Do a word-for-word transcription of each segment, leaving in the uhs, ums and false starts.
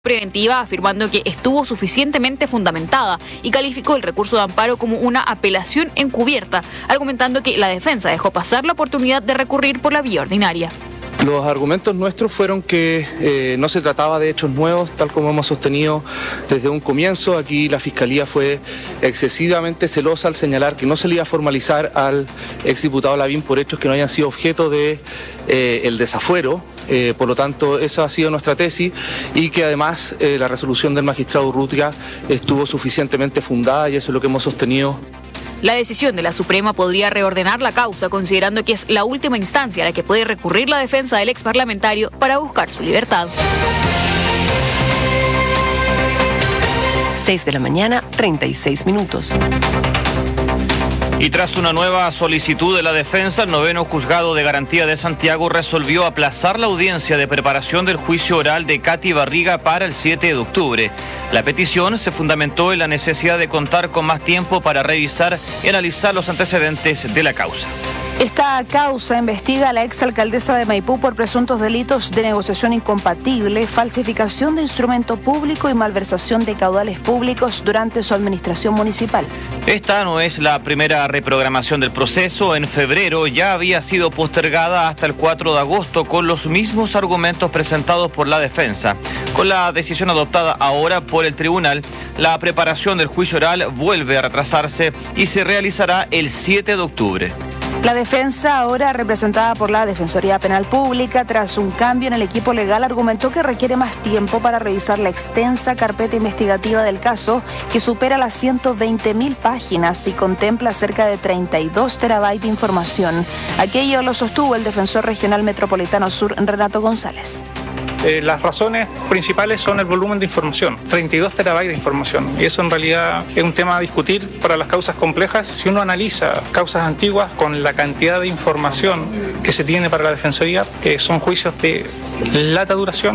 preventiva, afirmando que estuvo suficientemente fundamentada y calificó el recurso de amparo como una apelación encubierta, argumentando que la defensa dejó pasar la oportunidad de recurrir por la vía ordinaria. Los argumentos nuestros fueron que eh, no se trataba de hechos nuevos, tal como hemos sostenido desde un comienzo. Aquí la Fiscalía fue excesivamente celosa al señalar que no se le iba a formalizar al exdiputado Lavín por hechos que no hayan sido objeto de eh, el desafuero. Eh, por lo tanto, esa ha sido nuestra tesis y que además eh, la resolución del magistrado Urrutia estuvo suficientemente fundada y eso es lo que hemos sostenido. La decisión de la Suprema podría reordenar la causa, considerando que es la última instancia a la que puede recurrir la defensa del ex parlamentario para buscar su libertad. seis de la mañana, treinta y seis minutos. Y tras una nueva solicitud de la defensa, el noveno juzgado de garantía de Santiago resolvió aplazar la audiencia de preparación del juicio oral de Katy Barriga para el siete de octubre. La petición se fundamentó en la necesidad de contar con más tiempo para revisar y analizar los antecedentes de la causa. Esta causa investiga a la exalcaldesa de Maipú por presuntos delitos de negociación incompatible, falsificación de instrumento público y malversación de caudales públicos durante su administración municipal. Esta no es la primera reprogramación del proceso. En febrero ya había sido postergada hasta el cuatro de agosto con los mismos argumentos presentados por la defensa. Con la decisión adoptada ahora por el tribunal, la preparación del juicio oral vuelve a retrasarse y se realizará el siete de octubre. La defensa, ahora representada por la Defensoría Penal Pública, tras un cambio en el equipo legal, argumentó que requiere más tiempo para revisar la extensa carpeta investigativa del caso, que supera las ciento veinte mil páginas y contempla cerca de treinta y dos terabytes de información. Aquello lo sostuvo el defensor regional metropolitano sur, Renato González. Eh, las razones principales son el volumen de información, treinta y dos terabytes de información, y eso en realidad es un tema a discutir para las causas complejas. Si uno analiza causas antiguas con la cantidad de información que se tiene para la Defensoría, que son juicios de larga duración.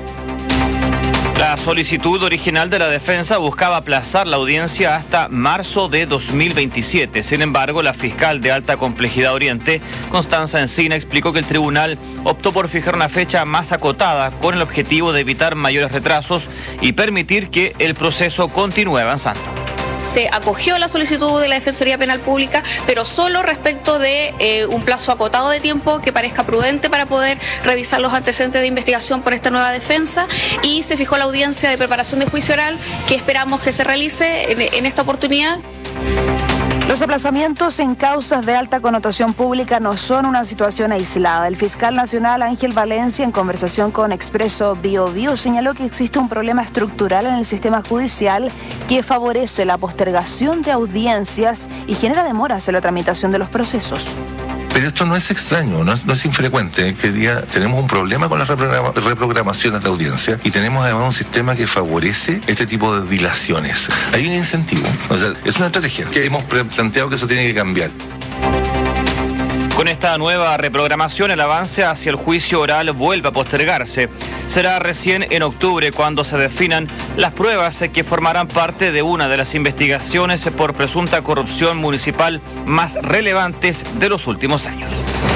La solicitud original de la defensa buscaba aplazar la audiencia hasta marzo de dos mil veintisiete. Sin embargo, la fiscal de alta complejidad Oriente, Constanza Encina, explicó que el tribunal optó por fijar una fecha más acotada con el objetivo de evitar mayores retrasos y permitir que el proceso continúe avanzando. Se acogió la solicitud de la Defensoría Penal Pública, pero solo respecto de eh, un plazo acotado de tiempo que parezca prudente para poder revisar los antecedentes de investigación por esta nueva defensa, y se fijó la audiencia de preparación de juicio oral que esperamos que se realice en, en esta oportunidad. Los aplazamientos en causas de alta connotación pública no son una situación aislada. El fiscal nacional Ángel Valencia, en conversación con Expreso Bio Bio, señaló que existe un problema estructural en el sistema judicial que favorece la postergación de audiencias y genera demoras en la tramitación de los procesos. Pero esto no es extraño, no es, no es infrecuente, que día tenemos un problema con las reprograma, reprogramaciones de audiencia y tenemos además un sistema que favorece este tipo de dilaciones. Hay un incentivo, o sea, es una estrategia que hemos planteado que eso tiene que cambiar. Con esta nueva reprogramación, el avance hacia el juicio oral vuelve a postergarse. Será recién en octubre cuando se definan las pruebas que formarán parte de una de las investigaciones por presunta corrupción municipal más relevantes de los últimos años.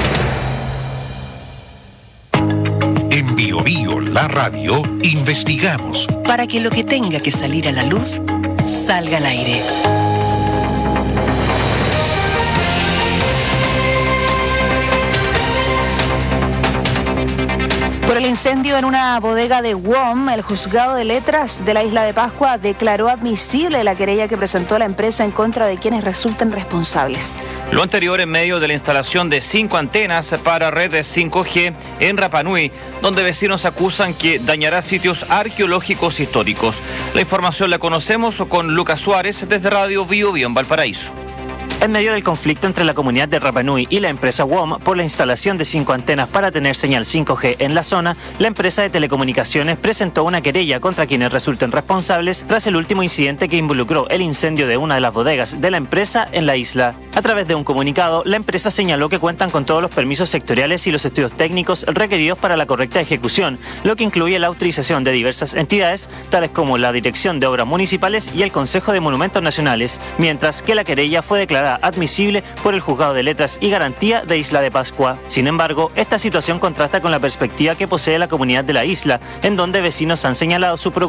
En Bio Bio, la radio, investigamos para que lo que tenga que salir a la luz salga al aire. Por el incendio en una bodega de W O M, el juzgado de letras de la isla de Pascua declaró admisible la querella que presentó la empresa en contra de quienes resulten responsables. Lo anterior en medio de la instalación de cinco antenas para redes cinco G en Rapa Nui, donde vecinos acusan que dañará sitios arqueológicos históricos. La información la conocemos con Lucas Suárez desde Radio Bio Bio en Valparaíso. En medio del conflicto entre la comunidad de Rapa Nui y la empresa W O M por la instalación de cinco antenas para tener señal cinco G en la zona, la empresa de telecomunicaciones presentó una querella contra quienes resulten responsables tras el último incidente que involucró el incendio de una de las bodegas de la empresa en la isla. A través de un comunicado, la empresa señaló que cuentan con todos los permisos sectoriales y los estudios técnicos requeridos para la correcta ejecución, lo que incluye la autorización de diversas entidades, tales como la Dirección de Obras Municipales y el Consejo de Monumentos Nacionales, mientras que la querella fue declarada declarada admisible por el Juzgado de Letras y Garantía de Isla de Pascua. Sin embargo, esta situación contrasta con la perspectiva que posee la comunidad de la isla, en donde vecinos han señalado su preocupación